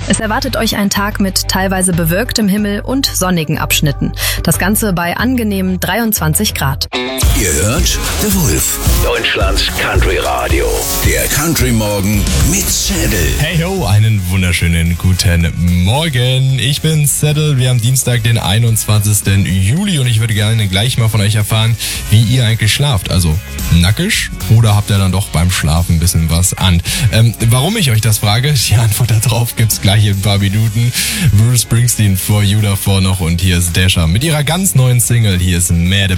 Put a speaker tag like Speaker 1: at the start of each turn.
Speaker 1: Es erwartet euch ein Tag mit teilweise bewölktem Himmel und sonnigen Abschnitten. Das Ganze bei angenehmen 23 Grad.
Speaker 2: Ihr hört The Wolf, Deutschlands Country Radio. Der Country Morgen mit Saddle.
Speaker 3: Hey ho, einen wunderschönen guten Morgen. Ich bin Saddle. Wir haben Dienstag, den 21. Juli und ich würde gerne gleich mal von euch erfahren, wie ihr eigentlich schlaft. Also nackig oder habt ihr dann doch beim Schlafen ein bisschen was an? Warum ich euch das frage, die Antwort darauf gibt's gleich in ein paar Minuten. Bruce Springsteen For You davor noch und hier ist Dasha mit ihrer ganz neuen Single. Hier ist Mad